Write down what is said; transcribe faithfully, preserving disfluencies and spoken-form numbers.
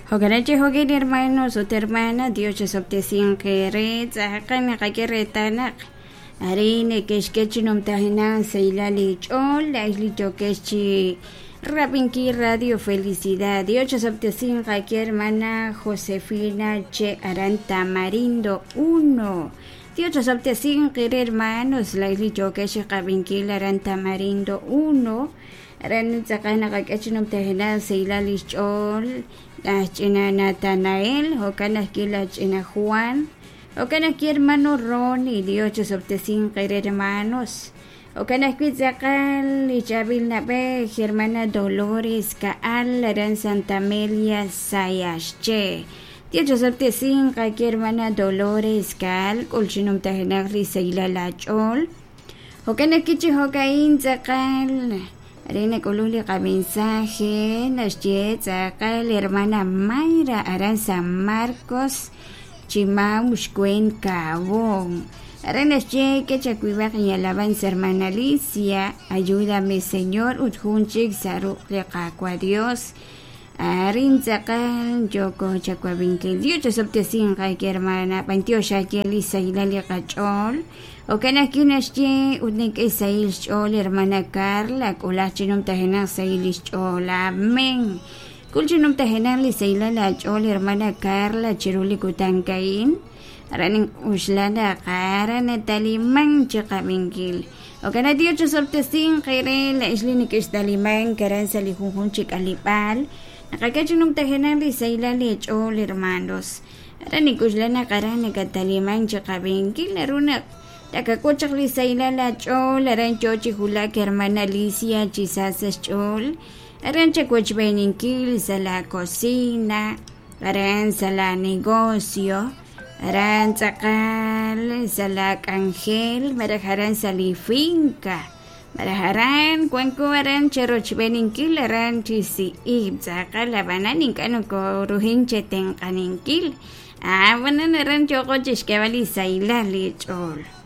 Hogarache hogen hermanos o hermana Dios se soptesin kere zakana kakeretana arine keshkechinum tahinan seilali chol la isli chokechi Rabinki Radio Felicidad Dios se soptesin kake hermana Josefina Che Aranta Marindo uno Dios se soptesin kere hermanos la isli chokechi Rabinki Aranta Marindo uno Ran zakana kakechinum tahinan seilali chol China Natanael, o kana kila China Juan, o kana ki hermano Ronnie, Dios obtesin hermanos, o kana ki Zacal y Chabil Nabe, hermana Dolores, Kaal, Ran Santa Amelia, Sayasche. Dios obtesin ki hermana Dolores, Kaal, Colchinum Tahenagri, Seila Lachol, o kana ki Chihocain, Zacal. Arena Coluli mensaje nos llega acá la hermana Mayra Aranza Marcos Chimaush Cuenca Bon. Arena que chacuibac y alabanza hermana Alicia, ayúdame Señor, utjunchik saru recacua Dios. Arin zakal yoko chacuabinque Dios obtesin que hermana veintiocho Elisa y Lalia Cachol. O kana kinashje udnik isail chol hermana Carla kulachinum tahenan sail chol amen kulchinum tahenan li saila la chol hermana Carla chiruli kutankain raning uslana qarana taliman chiqamingil o kana Dios sortesin khaire la islini kisdaliman karan salihun chik alipal nakakachinum tahenan li saila li chol hermanos raning uslana qarana kataliman chiqamingil naruna Takakuchak li saila la chol, aran chochi hula que hermana Alicia chisasas chol, aran chakuch beninkil sa la cocina, aran sa la negocio, aran sakal sa la canjel, maraharan sa li finca, maraharan cuenco aran charoch beninkil, aran chisi ib, sakal la bananin kano ko ruhinche ten kaninkil, ah, bueno aran choko chishkabali saila li chol.